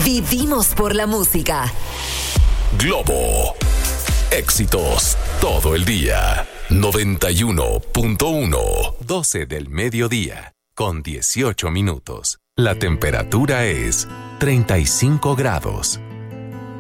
Vivimos por la música. Globo. Éxitos todo el día. 91.1. 12 del mediodía, con 18 minutos. La temperatura es 35 grados.